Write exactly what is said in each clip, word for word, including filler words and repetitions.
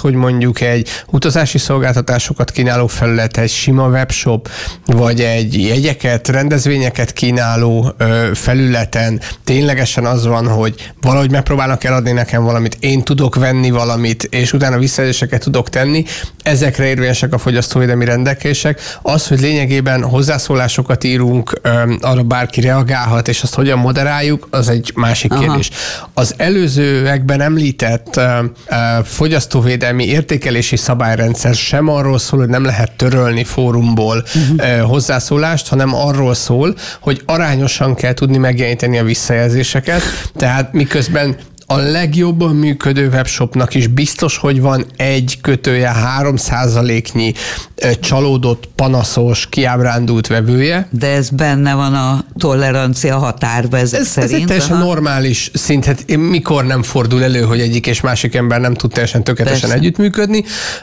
hogy mondjuk egy utazási szolgáltatásokat kínáló felület, egy sima webshop, vagy egy jegyeket, rendezvényeket kínáló ö, felületen ténylegesen az van, hogy valahogy megpróbálnak eladni nekem valamit, én tudok venni valamit, és utána visszajelzéseket tudok tenni, ezekre érvényesek a fogyasztóvédelmi rendelkezések. Az, hogy lényegében hozzászólásokat írunk, arra bárki reagálhat, és azt hogyan moderáljuk, az egy másik Aha. kérdés. Az előzőekben említett fogyasztóvédelmi értékelési szabályrendszer sem arról szól, hogy nem lehet törölni fórumból uh-huh. hozzászólást, hanem arról szól, hogy arányosan kell tudni megjeleníteni a visszajelzéseket, tehát miközben a legjobban működő webshopnak is biztos, hogy van egy kötője három százaléknyi csalódott, panaszos, kiábrándult vevője. De ez benne van a tolerancia határba ezek ez, szerint. Ez egy teljesen Aha. normális szint. Hát mikor nem fordul elő, hogy egyik és másik ember nem tud teljesen tökéletesen Persze. együttműködni.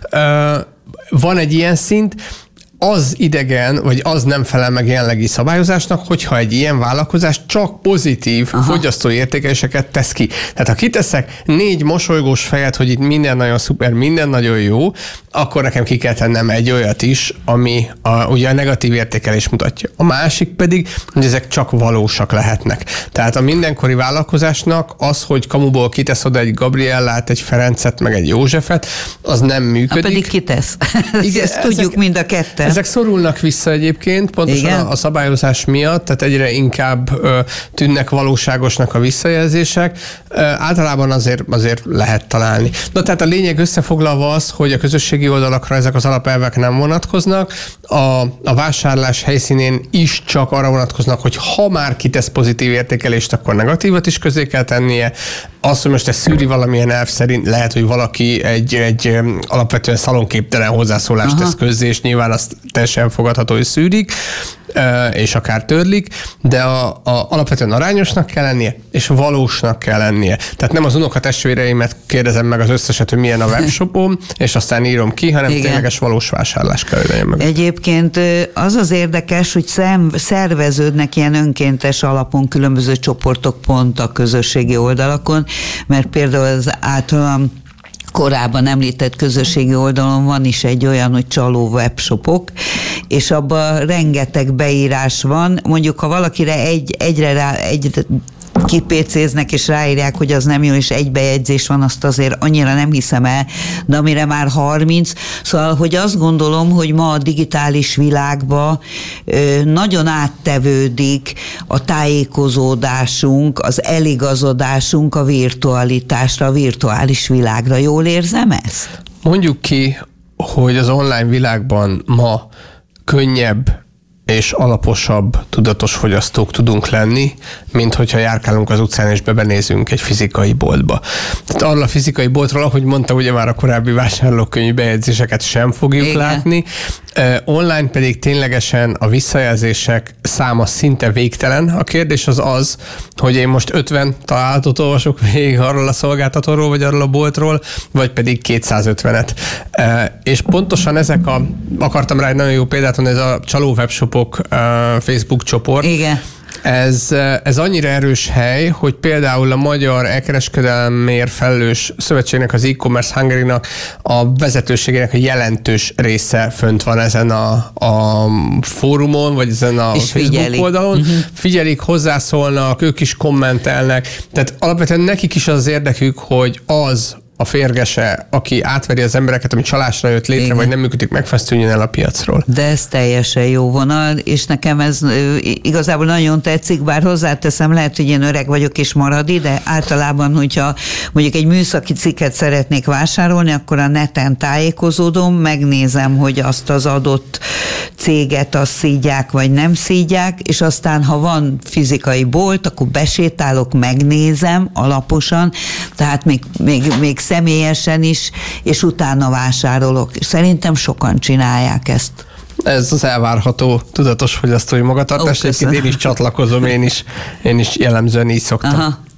Van egy ilyen szint, az idegen, vagy az nem felel meg jelenlegi szabályozásnak, hogyha egy ilyen vállalkozás csak pozitív Aha. fogyasztói értékeléseket tesz ki. Tehát ha kiteszek négy mosolygós fejet, hogy itt minden nagyon szuper, minden nagyon jó, akkor nekem ki kell tennem egy olyat is, ami a, ugye a negatív értékelés mutatja. A másik pedig, hogy ezek csak valósak lehetnek. Tehát a mindenkori vállalkozásnak az, hogy kamuból kitesz oda egy Gabriellát, egy Ferencet, meg egy Józsefet, az nem működik. Ha pedig kitesz. Igen, ezt tudjuk ezek, mind a ketten. Ezek szorulnak vissza egyébként, pontosan a, a szabályozás miatt, tehát egyre inkább ö, tűnnek valóságosnak a visszajelzések. Ö, általában azért, azért lehet találni. Na tehát a lényeg összefoglalva az, hogy a közösségi oldalakra ezek az alapelvek nem vonatkoznak, a, a vásárlás helyszínén is csak arra vonatkoznak, hogy ha már kitesz pozitív értékelést, akkor negatívat is közé kell tennie. Az, hogy most ez szűri valamilyen elv szerint, lehet, hogy valaki egy, egy alapvetően szalonképtelen hozzászólást Aha. tesz közzé, és nyilván azt teljesen fogadható, hogy szűrik, és akár törlik, de a, a, alapvetően arányosnak kell lennie, és valósnak kell lennie. Tehát nem az unokatestvéreimet kérdezem meg az összeset, hogy milyen a webshopom, és aztán írom ki, hanem Igen. tényleges valós vásárlás kell, hogy legyen meg. Egyébként az az érdekes, hogy szem, szerveződnek ilyen önkéntes alapon különböző csoportok pont a közösségi oldalakon, mert például az általam korábban említett közösségi oldalon van is egy olyan, hogy csaló webshopok, és abban rengeteg beírás van. Mondjuk, ha valakire egy, egyre rá, egy kipécéznek, és ráírják, hogy az nem jó, és egy bejegyzés van, azt azért annyira nem hiszem el, de amire már harminc. Szóval, hogy azt gondolom, hogy ma a digitális világban nagyon áttevődik a tájékozódásunk, az eligazodásunk a virtualitásra, a virtuális világra. Jól érzem ezt? Mondjuk ki, hogy az online világban ma könnyebb és alaposabb, tudatos fogyasztók tudunk lenni, mint hogyha járkálunk az utcán és bebenézünk egy fizikai boltba. Tehát arról a fizikai boltról, ahogy mondta, ugye már a korábbi vásárlókönyvi bejegyzéseket sem fogjuk Igen. látni. Uh, online pedig ténylegesen a visszajelzések száma szinte végtelen. A kérdés az az, hogy én most ötven találatot olvasok végig arról a szolgáltatóról, vagy arról a boltról, vagy pedig kétszázötvenet. Uh, és pontosan ezek a, akartam rá egy nagyon jó példát, hogy ez a csaló webshopok uh, Facebook csoport. Igen. Ez, ez annyira erős hely, hogy például a Magyar Elkereskedelemért felelős szövetségnek, az e-commerce Hungary-nak a vezetőségének a jelentős része fönt van ezen a, a fórumon, vagy ezen a és Facebook figyelik. oldalon. Uh-huh. Figyelik, hozzászólnak, ők is kommentelnek. Tehát alapvetően nekik is az érdekük, hogy az a férgese, aki átveri az embereket, ami csalásra jött létre, Igen. vagy nem működik, megfesztűnjön el a piacról. De ez teljesen jó vonal, és nekem ez igazából nagyon tetszik, bár hozzáteszem, lehet, hogy én öreg vagyok és maradi, de általában, hogyha mondjuk egy műszaki cikket szeretnék vásárolni, akkor a neten tájékozódom, megnézem, hogy azt az adott céget azt szídják, vagy nem szídják, és aztán, ha van fizikai bolt, akkor besétálok, megnézem alaposan, tehát még, még, még személyesen is, és utána vásárolok. Szerintem sokan csinálják ezt. Ez az elvárható tudatos fogyasztói magatartás. Egyébként én is csatlakozom, én is, én is jellemzően így szoktam. Aha.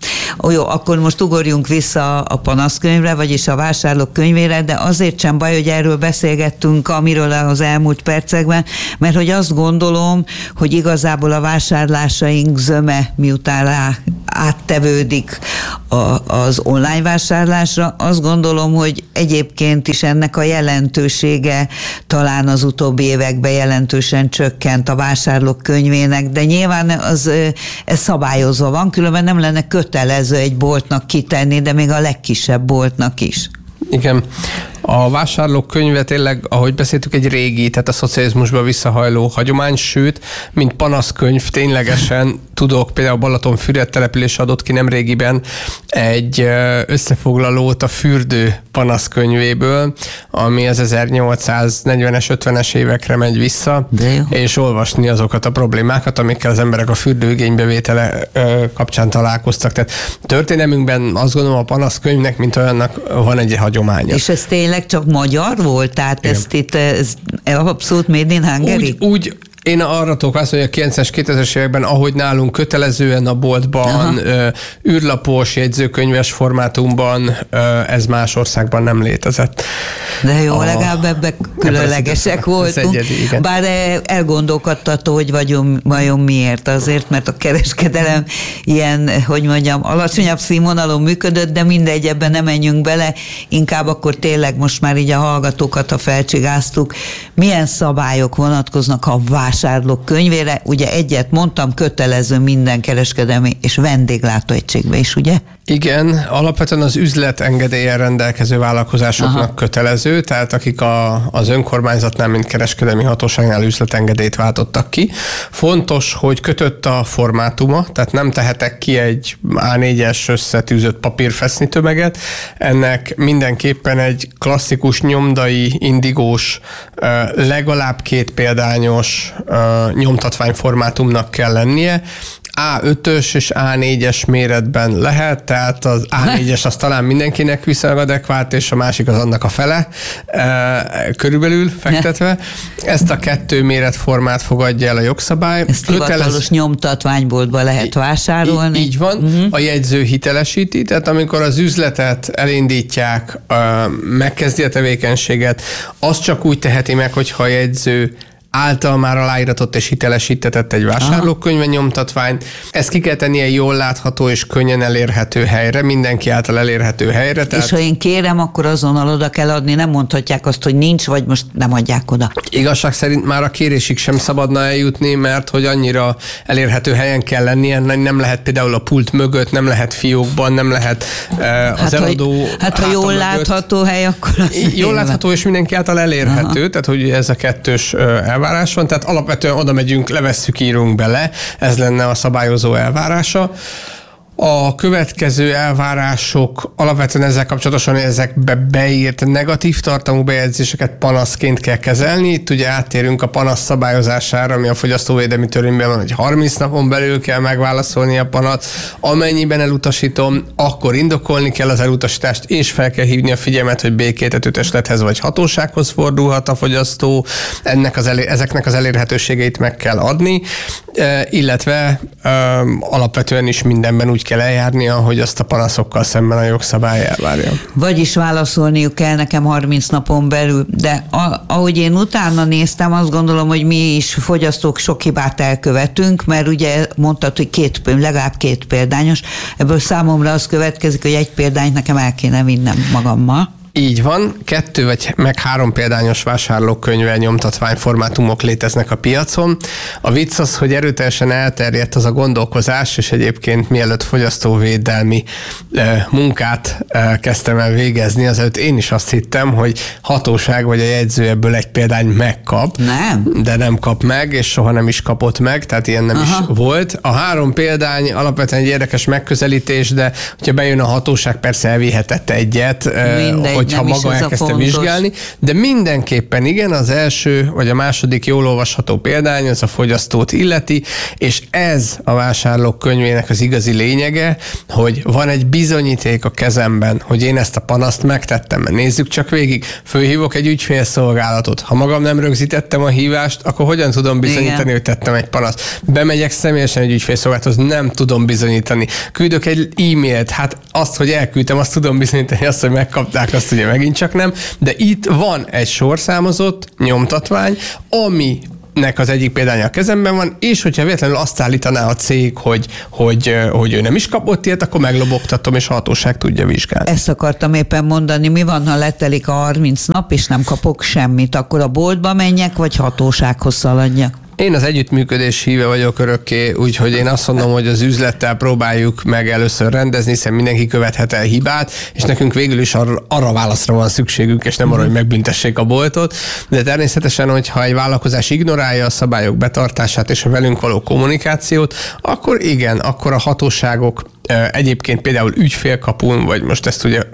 Ó, jó, akkor most ugorjunk vissza a panaszkönyvre, vagyis a vásárlók könyvére, de azért sem baj, hogy erről beszélgettünk, amiről az elmúlt percekben, mert hogy azt gondolom, hogy igazából a vásárlásaink zöme, miután rá áttevődik a, az online vásárlásra, azt gondolom, hogy egyébként is ennek a jelentősége talán az utóbbi években jelentősen csökkent a vásárlók könyvének, de nyilván az, ez szabályozva van, különben nem lenne kötelező egy boltnak kitenni, de még a legkisebb boltnak is. Igen. A vásárlók könyve tényleg, ahogy beszéltük, egy régi, tehát a szocializmusba visszahajló hagyomány, sőt, mint panaszkönyv ténylegesen tudok, például Balatonfüred település adott ki nem régiben egy összefoglalót a fürdő panaszkönyvéből, ami az ezernyolcszáznegyvenes, ötvenes évekre megy vissza, és olvasni azokat a problémákat, amikkel az emberek a fürdőigénybevétele kapcsán találkoztak. Tehát történelmünkben azt gondolom, a panaszkönyvnek, mint olyannak van egy hagyománya. És ez tényleg csak magyar volt? Tehát igen. Ezt itt ez abszolút made in Hungary? Úgy, úgy én arra tudok válaszolni, hogy a kilencvenes, kétezres években, ahogy nálunk kötelezően a boltban, ö, űrlapos, jegyzőkönyves formátumban, ö, ez más országban nem létezett. De jó, a, legalább ebben különlegesek voltunk. Egyedi, bár elgondolkodtató, hogy vagyunk, vajon miért. Azért, mert a kereskedelem ilyen, hogy mondjam, alacsonyabb színvonalon működött, de mindegy, ebben nem menjünk bele. Inkább akkor tényleg most már így a hallgatókat, ha felcsigáztuk, milyen szabályok vonatkoznak a vásárlók könyvére? Ugye egyet mondtam, kötelező minden kereskedelmi és vendéglátóegységbe is, ugye? Igen, alapvetően az üzletengedéllyel rendelkező vállalkozásoknak aha. kötelező, tehát akik a, az önkormányzatnál, mint kereskedelmi hatóságnál üzletengedélyt váltottak ki. Fontos, hogy kötött a formátuma, tehát nem tehetek ki egy á négyes összetűzött papírfeszni tömeget. Ennek mindenképpen egy klasszikus nyomdai, indigós, legalább két példányos nyomtatványformátumnak kell lennie. á ötös és á négyes méretben lehet, tehát az á négyes az talán mindenkinek viszonylag adekvát, és a másik az annak a fele, e, körülbelül fektetve. Ezt a kettő méretformát fogadja el a jogszabály. Ezt hivatalos nyomtatványboltban lehet vásárolni. Így, így van. Uh-huh. A jegyző hitelesíti, tehát amikor az üzletet elindítják, megkezdi a tevékenységet, azt csak úgy teheti meg, hogyha a jegyző által már aláíratott és hitelesítetett egy vásárlókönyve nyomtatványt. Ezt ki kell tennie jól látható és könnyen elérhető helyre, mindenki által elérhető helyre. Tehát... És ha én kérem, akkor azonnal oda kell adni, nem mondhatják azt, hogy nincs, vagy most nem adják oda. Igazság szerint már a kérésig sem szabadna eljutni, mert hogy annyira elérhető helyen kell lennie, nem lehet például a pult mögött, nem lehet fiókban, nem lehet eh, az hát, eladó ha, Hát ha jól mögött. Látható hely, akkor az jól látható és mindenki által elérhető, aha. tehát hogy ez a kettős elvárás van, tehát alapvetően oda megyünk, levesszük, írunk bele, ez lenne a szabályozó elvárása. A következő elvárások alapvetően ezzel kapcsolatosan ezekbe beírt negatív tartalmú bejegyzéseket panaszként kell kezelni. Itt ugye áttérünk a panasz szabályozására, ami a fogyasztóvédelmi törvényben van, hogy harminc napon belül kell megválaszolni a panasz. Amennyiben elutasítom, akkor indokolni kell az elutasítást, és fel kell hívni a figyelmet, hogy békéltető testülethez vagy hatósághoz fordulhat a fogyasztó. Ennek az elé- ezeknek az elérhetőségeit meg kell adni, e, illetve e, alapvetően is mindenben úgy kell eljárnia, hogy azt a panaszokkal szemben a jogszabály elvárja. Vagyis válaszolniuk kell nekem harminc napon belül, de a, ahogy én utána néztem, azt gondolom, hogy mi is fogyasztók sok hibát elkövetünk, mert ugye mondtad, hogy két, legalább két példányos, ebből számomra az következik, hogy egy példányt nekem el kéne vinnem magammal. Így van, kettő vagy meg három példányos vásárlókönyve nyomtatványformátumok léteznek a piacon. A vicc az, hogy erőteljesen elterjedt az a gondolkozás, és egyébként mielőtt fogyasztóvédelmi e, munkát e, kezdtem el végezni, azelőtt én is azt hittem, hogy hatóság vagy a jegyző ebből egy példányt megkap. Nem. De nem kap meg, és soha nem is kapott meg, tehát ilyen nem aha. is volt. A három példány alapvetően egy érdekes megközelítés, de hogyha bejön a hatóság, persze elvihetett egyet, mindegy, hogyha maga elkezdte vizsgálni, de mindenképpen igen, az első vagy a második jól olvasható példány az a fogyasztót illeti, és ez a vásárlók könyvének az igazi lényege, hogy van egy bizonyíték a kezemben, hogy én ezt a panaszt megtettem. Nézzük csak végig, fölhívok egy ügyfélszolgálatot. Ha magam nem rögzítettem a hívást, akkor hogyan tudom bizonyítani, igen, hogy tettem egy panaszt? Bemegyek személyesen egy ügyfélszolgálathoz, nem tudom bizonyítani. Küldök egy e-mailt, hát azt, hogy elküldtem, azt tudom bizonyítani, azt, hogy megkapták, azt ugye megint csak nem, de itt van egy sorszámozott nyomtatvány, ami nek az egyik példánya a kezemben van, és hogyha véletlenül azt állítaná a cég, hogy, hogy, hogy ő nem is kapott ilyet, akkor meglobogtatom, és a hatóság tudja vizsgálni. Ezt akartam éppen mondani, mi van, ha letelik a harminc nap, és nem kapok semmit, akkor a boltba menjek, vagy hatósághoz szaladjak? Én az együttműködés híve vagyok örökké, úgyhogy én azt mondom, hogy az üzlettel próbáljuk meg először rendezni, hiszen mindenki követhet el hibát, és nekünk végül is arra, arra válaszra van szükségünk, és nem arra, hogy megbüntessék a boltot. De természetesen, hogyha egy vállalkozás ignorálja a szabályok betartását és a velünk való kommunikációt, akkor igen, akkor a hatóságok egyébként például ügyfélkapun, vagy most ezt ugye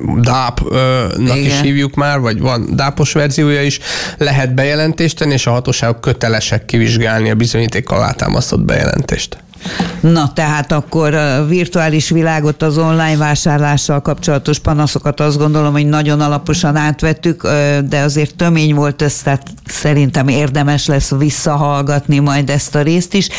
dápnak is hívjuk már, vagy van dápos verziója is, lehet bejelentést tenni, és a hatóságok kötelesek kivizsgálni a bizonyítékkal alátámasztott bejelentést. Na, tehát akkor a virtuális világot, az online vásárlással kapcsolatos panaszokat azt gondolom, hogy nagyon alaposan átvettük, de azért tömény volt ez, tehát szerintem érdemes lesz visszahallgatni majd ezt a részt is.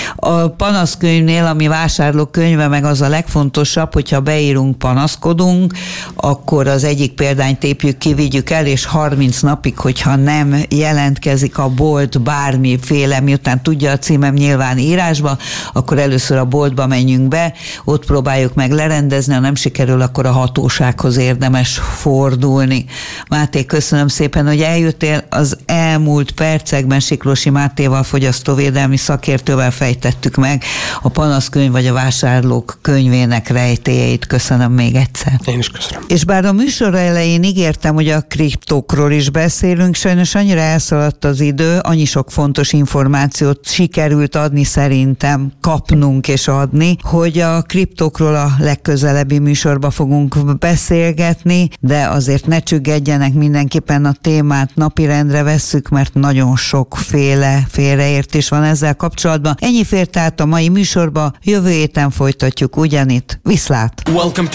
A panaszkönyvnél, ami vásárlók könyve, meg az a legfontosabb, hogyha beírunk, panaszkodunk, akkor az egyik példányt tépjük ki, vigyük el, és harminc napig, hogyha nem jelentkezik a bolt bármiféle, miután tudja a címem nyilván írásba, akkor először a boltba menjünk be, ott próbáljuk meg lerendezni, ha nem sikerül, akkor a hatósághoz érdemes fordulni. Máté, köszönöm szépen, hogy eljöttél. Az elmúlt percekben Siklósi Mátéval, fogyasztóvédelmi szakértővel fejtettük meg a panaszkönyv vagy a vásárlók könyvének rejtélyeit. Köszönöm még egyszer. Én is köszönöm. És bár a műsor elején ígértem, hogy a kriptókról is beszélünk, sajnos annyira elszaladt az idő, annyi sok fontos információt sikerült adni szerintem, kapnunk és adni, hogy a kriptókról a legközelebbi műsorban fogunk beszélgetni, de azért ne csüggedjenek, mindenképpen a témát napirendre vesszük, mert nagyon sokféle félreértés van ezzel kapcsolatban. Ennyi fért át a mai műsorba, jövő héten folytatjuk ugyanitt. Viszlát! Welcome to